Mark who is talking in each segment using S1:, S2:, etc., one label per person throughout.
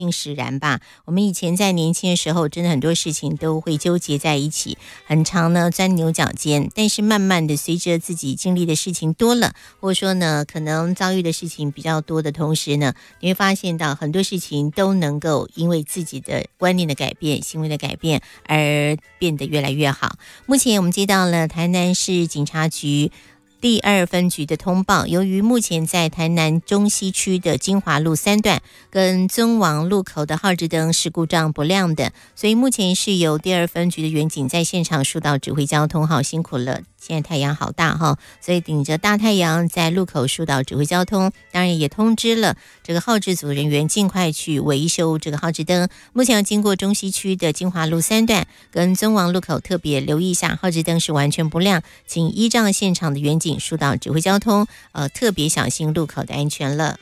S1: 使然吧。我们以前在年轻的时候，真的很多事情都会纠结在一起，很常呢钻牛角尖。但是慢慢的，随着自己经历的事情多了，或者说呢，可能遭遇的事情比较多的同时呢，你会发现到很多事情都能够因为自己的观念的改变、行为的改变而变得越来越好。目前我们接到了台南市警察局第2分局的通报，由于目前在台南中西区的金华路3段跟尊王路口的号志灯是故障不亮的，所以目前是由第2分局的员警在现场疏导指挥交通。好，辛苦了，现在太阳好大哈，所以顶着大太阳在路口疏导指挥交通，当然也通知了这个号志组人员尽快去维修这个号志灯。目前要经过中西区的金华路3段跟尊王路口，特别留意一下，号志灯是完全不亮，请依仗现场的员警疏导指挥交通，特别小心路口的安全了。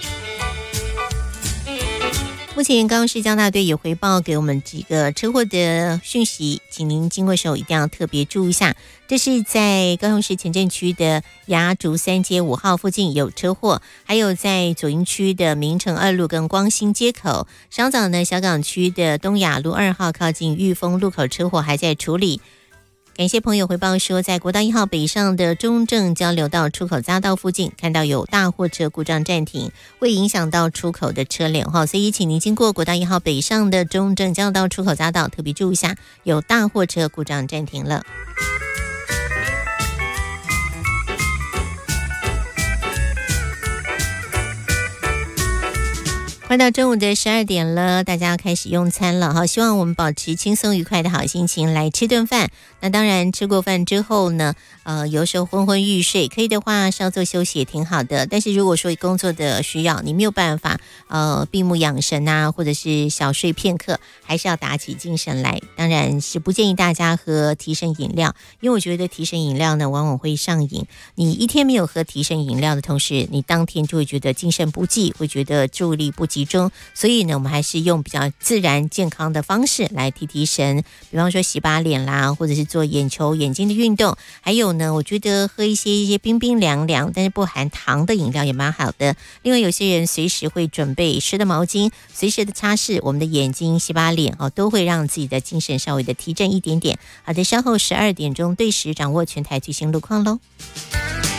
S1: 目前高雄市交大队也回报给我们几个车祸的讯息，请您经过的时候一定要特别注意一下。这是在高雄市前镇区的雅竹3街5号附近有车祸，还有在左营区的明诚2路跟光兴街口。稍早呢，小港区的东雅路2号靠近裕丰路口车祸还在处理。感谢朋友回报说，在国道1号北上的中正交流道出口匝道附近看到有大货车故障暂停，会影响到出口的车流哈，所以请您经过国道1号北上的中正交流道出口匝道特别注意一下，有大货车故障暂停了。快到中午的12点了，大家开始用餐了哈，希望我们保持轻松愉快的好心情来吃顿饭。那当然吃过饭之后呢，有时候昏昏欲睡，可以的话稍作休息也挺好的。但是如果说工作的需要，你没有办法闭目养神啊，或者是小睡片刻，还是要打起精神来。当然是不建议大家喝提神饮料，因为我觉得提神饮料呢往往会上瘾。你一天没有喝提神饮料的同时，你当天就会觉得精神不济，会觉得注意力不集中。所以呢，我们还是用比较自然健康的方式来提神，比方说洗把脸啦，或者是做眼睛的运动。还有呢，我觉得喝一些冰冰凉凉但是不含糖的饮料也蛮好的。另外有些人随时会准备湿的毛巾，随时的擦拭我们的眼睛、洗把脸都会让自己的精神稍微的提振一点点。好的，稍后12点钟对时掌握全台最新路况咯。